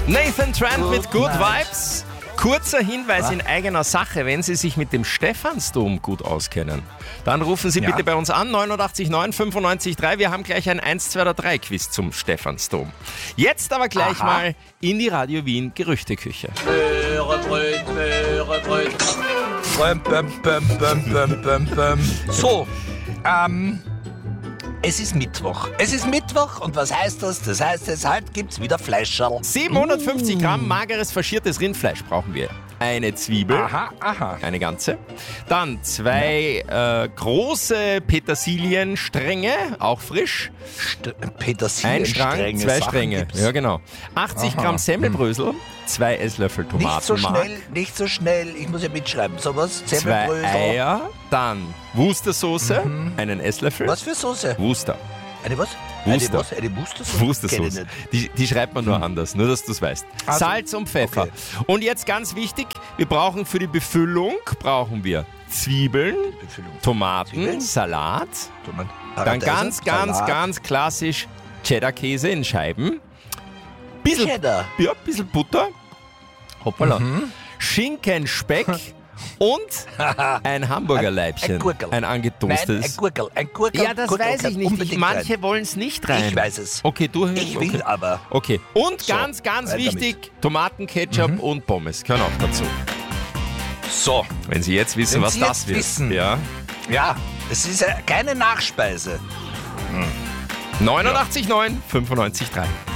Nathan Trent mit Good Vibes. Kurzer Hinweis in eigener Sache, wenn Sie sich mit dem Stephansdom gut auskennen, dann rufen Sie bitte bei uns an, 89 9 95 3. Wir haben gleich ein 1, 2 oder 3 Quiz zum Stephansdom. Jetzt aber gleich mal in die Radio Wien Gerüchteküche. So, es ist Mittwoch. Und was heißt das? Das heißt, heute gibt's wieder Fleischerl. 750 Gramm mageres faschiertes Rindfleisch brauchen wir. Eine Zwiebel, eine ganze. Dann 2 große Petersilienstränge, auch frisch. Ein Strang, 2 Stränge. Ja, genau. 80 Gramm Semmelbrösel, 2 Esslöffel Tomatenmark. Nicht so schnell. Ich muss ja mitschreiben. Sowas, 2 Semmelbrösel. Eier, dann Wustersoße, einen Esslöffel. Was für Soße? Wuster. Eine was? Wuster. Eine Wustersoße? Wustersoße. Die schreibt man nur anders, nur dass du es weißt. Also, Salz und Pfeffer. okay. Und jetzt ganz wichtig, wir brauchen für die Befüllung Zwiebeln, Tomaten, Salat, dann ganz klassisch Cheddar-Käse in Scheiben, Cheddar. Ja, ein bisschen Butter, hoppala, Schinken, Speck und ein Hamburgerleibchen, ein Gurkel. ein angetoastetes. Ein Gurkel. Ja, das weiß ich nicht. Manche wollen es nicht rein. Ich weiß es. Okay, du Ich will aber. Okay. Und So, ganz rein wichtig, Tomaten, Ketchup und Pommes gehören auch dazu. So. Wenn Sie jetzt wissen, was das wird. Ja. Ja, es ist ja keine Nachspeise. 89,9, 95,3.